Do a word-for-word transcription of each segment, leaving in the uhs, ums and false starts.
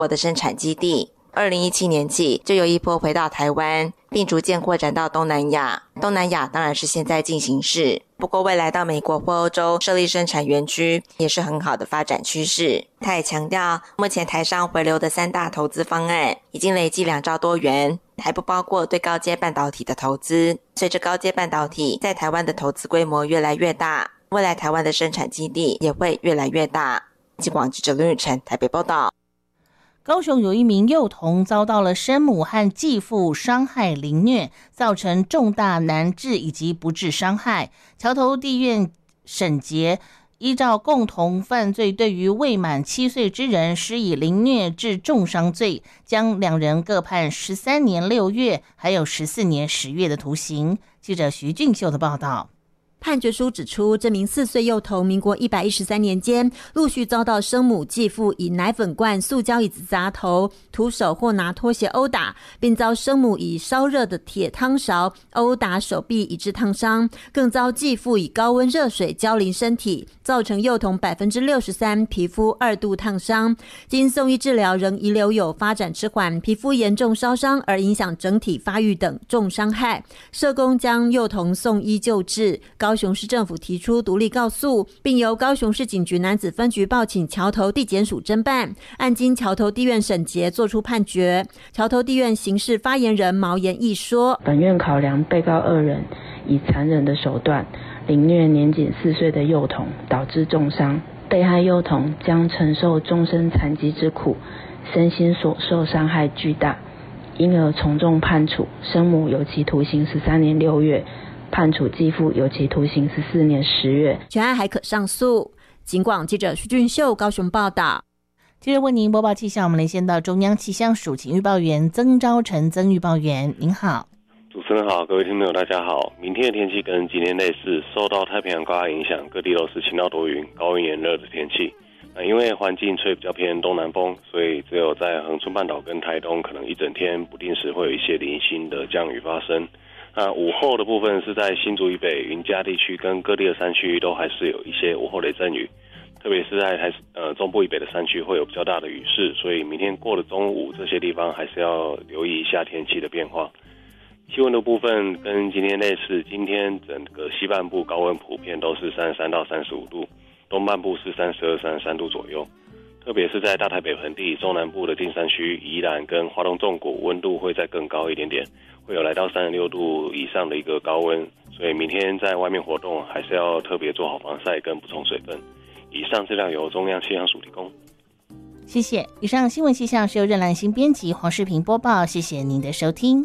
国的生产基地。二零一七年起就有一波回到台湾，并逐渐扩展到东南亚。东南亚当然是现在进行式，不过未来到美国或欧洲设立生产园区也是很好的发展趋势。他也强调，目前台商回流的三大投资方案已经累计两兆多元，还不包括对高阶半导体的投资。随着高阶半导体在台湾的投资规模越来越大，未来台湾的生产基地也会越来越大。金广记者林雨辰台北报道。 高雄有一名幼童遭到了生母和继父伤害凌虐，造成重大难治以及不治伤害。桥头地院审结依照共同犯罪对于未满七岁之人施以凌虐致重伤罪，将两人各判十三年六月还有十四年十月的徒刑。记者徐俊秀的报道。 判决书指出，这名四岁幼童民国一百一十三年间，陆续遭到生母继父以奶粉罐、塑胶椅子砸头、徒手或拿拖鞋殴打，并遭生母以烧热的铁汤勺殴打手臂以致烫伤，更遭继父以高温热水浇淋身体，造成幼童百分之六十三皮肤二度烫伤。经送医治疗，仍遗留有发展迟缓、皮肤严重烧伤而影响整体发育等重伤害。社工将幼童送医救治。高雄市政府提出独立告诉，并由高雄市警局男子分局报请桥头地检署侦办，案经桥头地院审结作出判决。桥头地院刑事发言人毛延义说， 本院考量被告二人以残忍的手段凌虐年仅四岁的幼童，导致重伤，被害幼童将承受终身残疾之苦，身心所受伤害巨大，因而从重判处生母有期徒刑十三年六月，判处继父有期徒刑十四年十月。 全案还可上诉。警广记者徐俊秀高雄报道。 接着为您播报气象，我们连线到中央气象署请预报员曾昭成曾预报员，您好。 主持人好，各位听众朋友大家好。明天的天气跟今天类似，受到太平洋高压影响，各地都是晴到多云、高温炎热的天气。那因为环境吹比较偏东南风，所以只有在恒春半岛跟台东，可能一整天不定时会有一些零星的降雨发生。那午后的部分是在新竹以北、云嘉地区跟各地的山区都还是有一些午后雷阵雨，特别是在台呃中部以北的山区会有比较大的雨势，所以明天过了中午这些地方还是要留意一下天气的变化。气温的部分跟今天类似，今天整个西半部高温普遍都是三十三到三十五度，东半部是三十二、三十三度左右。特别是在大台北盆地、中南部的金山区、宜兰跟花东纵谷，温度会再更高一点点，会有来到三十六度以上的一个高温，所以明天在外面活动还是要特别做好防晒跟补充水分。以上资料由中央气象署提供。 谢谢。以上新闻气象是由任兰心编辑，黄世平播报，谢谢您的收听。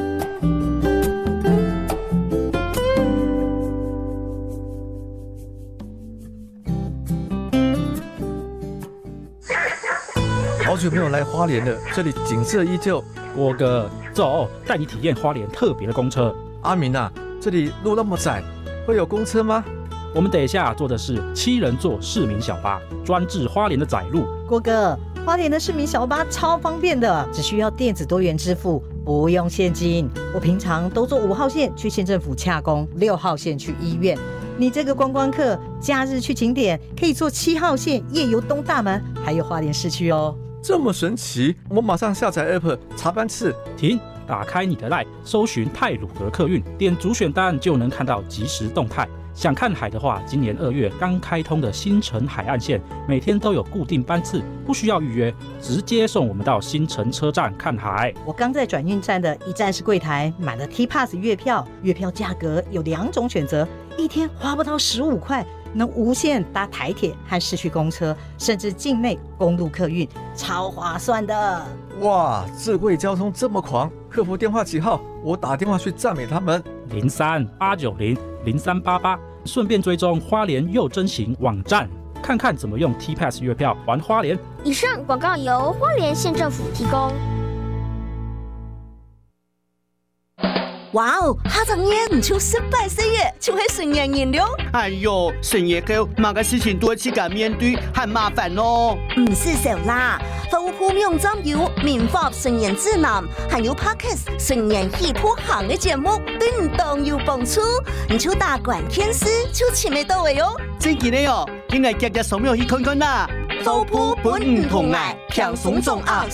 好久没有来花莲了，这里景色依旧。 郭哥，走，带你体验花莲特别的公车。 阿明啊，这里路那么窄，会有公车吗？ 我们等一下坐的是七人座市民小巴，专治花莲的窄路。 郭哥，花莲的市民小巴超方便的，只需要电子多元支付，不用现金。我平常都坐五号线去县政府洽公，六号线去医院。你这个观光客，假日去景点可以坐七号线夜游东大门，还有花莲市区哦。 这么神奇，我马上下载 App 查班次。 停，打开你的 LINE， 搜寻太鲁阁客运，点主选单就能看到即时动态。想看海的话，今年二月刚开通的新城海岸线，每天都有固定班次，不需要预约，直接送我们到新城车站看海。 我刚在转运站的一站式柜台买了 T-Pass 月票，月票价格有两种选择，一天花不到十五块，能无限搭台铁和市区公车，甚至境内公路客运，超划算的。 哇，智慧交通这么狂，客服电话几号？我打电话去赞美他们。 零三八九零零三八八，顺便追踪花莲又真行网站，看看怎么用 T-Pass 月票玩花莲。 以上广告由花莲县政府提供。 哇哦，哈长爷唔像失败岁月，像係顺人言了。 哎呦，顺业狗，某个事情多去敢面对，很麻烦哦。 唔是少啦，服務用針有民法順人指南，還有 Podcast 順人戲譜行嘅節目，對唔當有幫助。唔像大管天師，就前面到位哦。 真嘅呢哦，今日日日掃描去看看啦。 走步不唔同爱，轻松重压。